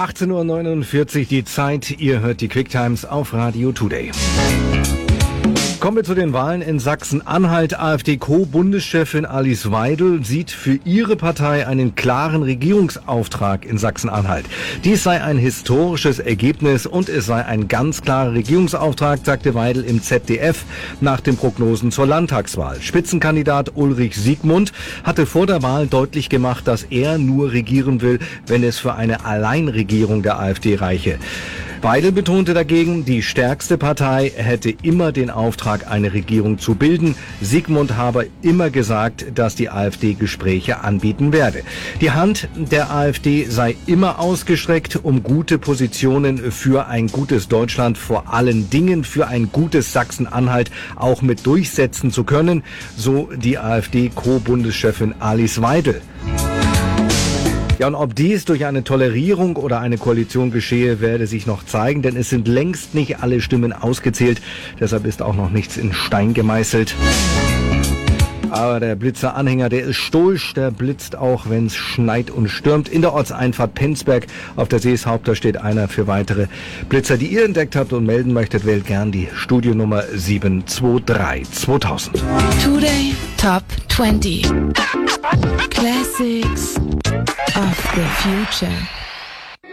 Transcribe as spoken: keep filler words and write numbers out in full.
achtzehn Uhr neunundvierzig die Zeit. Ihr hört die Quicktimes auf Radio Today. Kommen wir zu den Wahlen in Sachsen-Anhalt. AfD-Co-Bundeschefin Alice Weidel sieht für ihre Partei einen klaren Regierungsauftrag in Sachsen-Anhalt. Dies sei ein historisches Ergebnis und es sei ein ganz klarer Regierungsauftrag, sagte Weidel im Z D F nach den Prognosen zur Landtagswahl. Spitzenkandidat Ulrich Siegmund hatte vor der Wahl deutlich gemacht, dass er nur regieren will, wenn es für eine Alleinregierung der AfD reiche. Weidel betonte dagegen, die stärkste Partei hätte immer den Auftrag, eine Regierung zu bilden. Siegmund habe immer gesagt, dass die AfD Gespräche anbieten werde. Die Hand der AfD sei immer ausgestreckt, um gute Positionen für ein gutes Deutschland, vor allen Dingen für ein gutes Sachsen-Anhalt auch mit durchsetzen zu können, so die AfD-Co-Bundeschefin Alice Weidel. Ja, und ob dies durch eine Tolerierung oder eine Koalition geschehe, werde sich noch zeigen, denn es sind längst nicht alle Stimmen ausgezählt. Deshalb ist auch noch nichts in Stein gemeißelt. Aber der Blitzer-Anhänger, der ist stoisch, der blitzt auch, wenn es schneit und stürmt. In der Ortseinfahrt Penzberg auf der Seeshaupt, da steht einer für weitere Blitzer, die ihr entdeckt habt und melden möchtet, wählt gern die Studionummer sieben zwei drei zweitausend. Today Top zwanzig Classics of the Future.